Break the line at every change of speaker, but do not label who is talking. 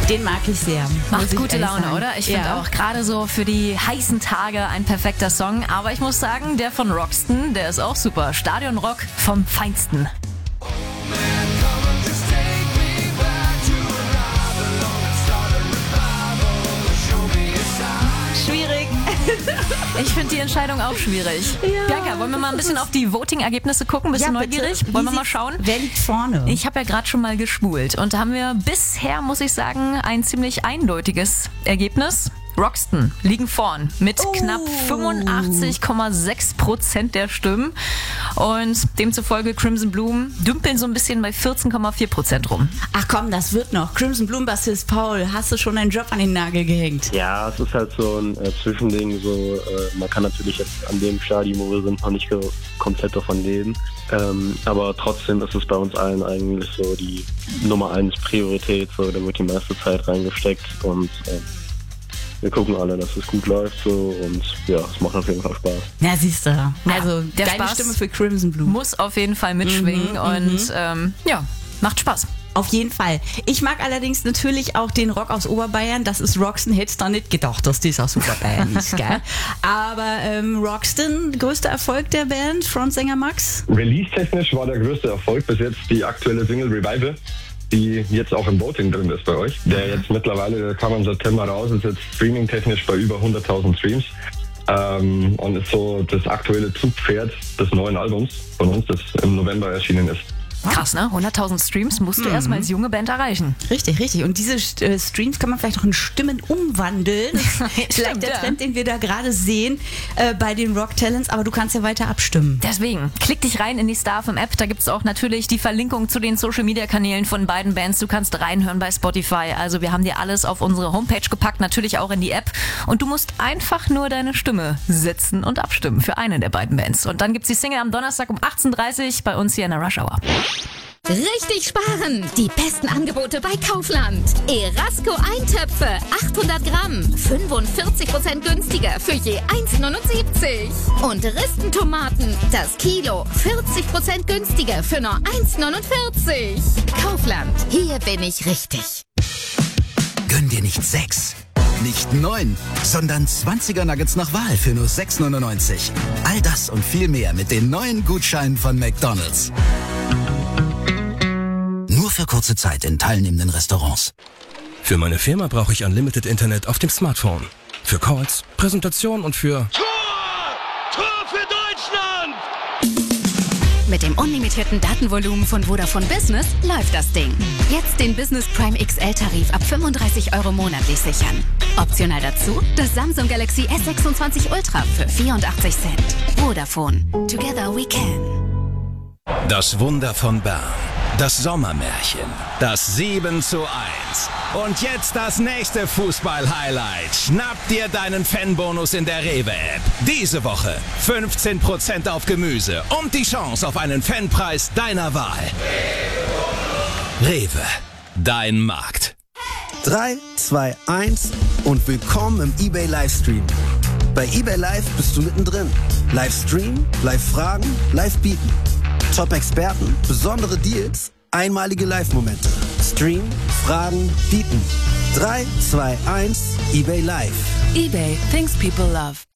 Den mag ich sehr.
Macht gute Laune, oder? Ich finde auch, gerade so für die heißen Tage ein perfekter Song. Aber ich muss sagen, der von Roxton, der ist auch super. Stadionrock vom Feinsten.
Schwierig.
Ich finde die Entscheidung auch schwierig.
Ja,
Bianca, wollen wir mal ein bisschen auf die Voting-Ergebnisse gucken? Bist du neugierig?
Bitte.
Wollen wir mal schauen?
Wer liegt vorne?
Ich habe ja gerade schon mal gespult und da haben wir bisher, muss ich sagen, ein ziemlich eindeutiges Ergebnis. Roxton liegen vorn mit knapp 85,6% der Stimmen und demzufolge Crimson Bloom dümpeln so ein bisschen bei 14,4% rum.
Ach komm, das wird noch. Crimson Bloom, Bassist Paul, hast du schon deinen Job an den Nagel gehängt?
Ja, es ist halt so ein Zwischending. Man kann natürlich jetzt an dem Stadium, wo wir sind, noch nicht komplett davon leben. Aber trotzdem ist es bei uns allen eigentlich so die Nummer 1 Priorität. So, da wird die meiste Zeit reingesteckt und wir gucken alle, dass es gut läuft so und ja, es macht auf jeden Fall Spaß.
Ja, siehst du. Also
der
deine
Spaß
Stimme für Crimson Bloom.
muss auf jeden Fall mitschwingen und macht Spaß.
Auf jeden Fall. Ich mag allerdings natürlich auch den Rock aus Oberbayern. Das ist Roxton. Hättest du nicht gedacht, dass das aus Oberbayern ist, gell? Aber Roxton, größter Erfolg der Band, Frontsänger Max?
Release-technisch war der größte Erfolg bis jetzt die aktuelle Single Revival, die jetzt auch im Voting drin ist bei euch. Der jetzt mittlerweile, kam im September raus, ist jetzt streaming-technisch bei über 100.000 Streams und ist so das aktuelle Zugpferd des neuen Albums von uns, das im November erschienen ist.
Krass, ne? 100.000 Streams musst du erstmal als junge Band erreichen.
Richtig, richtig. Und diese Streams kann man vielleicht auch in Stimmen umwandeln. Das ist vielleicht der Trend, den wir da gerade sehen bei den Rock Talents. Aber du kannst ja weiter abstimmen.
Deswegen, klick dich rein in die StarFM-App. Da gibt es auch natürlich die Verlinkung zu den Social-Media-Kanälen von beiden Bands. Du kannst reinhören bei Spotify. Also wir haben dir alles auf unsere Homepage gepackt, natürlich auch in die App. Und du musst einfach nur deine Stimme setzen und abstimmen für eine der beiden Bands. Und dann gibt es die Single am Donnerstag um 18.30 Uhr bei uns hier in der Rush Hour.
Richtig sparen! Die besten Angebote bei Kaufland. Erasco Eintöpfe, 800 Gramm, 45% günstiger für je 1,79. Und Ristentomaten, das Kilo, 40% günstiger für nur 1,49. Kaufland, hier bin ich richtig.
Gönn dir nicht 6, nicht 9, sondern 20er Nuggets nach Wahl für nur 6,99. All das und viel mehr mit den neuen Gutscheinen von McDonald's. Nur für kurze Zeit in teilnehmenden Restaurants.
Für meine Firma brauche ich Unlimited Internet auf dem Smartphone. Für Calls, Präsentation und für...
Tor! Tor für Deutschland!
Mit dem unlimitierten Datenvolumen von Vodafone Business läuft das Ding. Jetzt den Business Prime XL-Tarif ab 35 € monatlich sichern. Optional dazu das Samsung Galaxy S26 Ultra für 84 Cent. Vodafone. Together we can.
Das Wunder von Bern. Das Sommermärchen. Das 7:1. Und jetzt das nächste Fußball-Highlight. Schnapp dir deinen Fanbonus in der Rewe-App. Diese Woche 15% auf Gemüse und die Chance auf einen Fanpreis deiner Wahl. Rewe. Dein Markt.
3, 2, 1 und willkommen im eBay Livestream. Bei eBay Live bist du mittendrin. Livestream, Live-Fragen, Live-Bieten. Top-Experten, besondere Deals, einmalige Live-Momente. Stream, Fragen, Bieten. 3, 2, 1, eBay Live.
eBay, things people love.